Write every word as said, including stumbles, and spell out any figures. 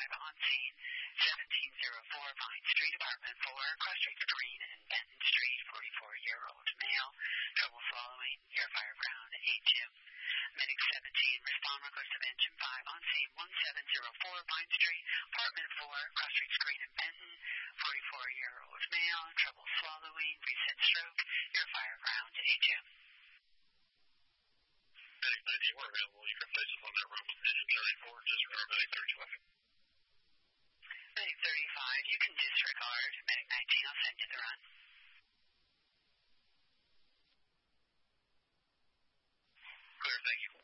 five on scene. seventeen oh four Vine Street, apartment four, cross streets Green and Benton Street, forty-four-year-old male. Trouble swallowing, air fire ground, eight two. Medic seventeen, respond request of engine five on scene. seventeen oh four Vine Street, apartment four, cross streets Green and Benton, forty-four-year-old male. Trouble swallowing, recent stroke, air fire ground, eight two. Medic nineteen, we're available. You can place us on that room with engine thirty-four. Disregard medic thirty-five. Medic thirty-five, you can disregard. Medic nineteen, I'll send you the run. Clear, thank you.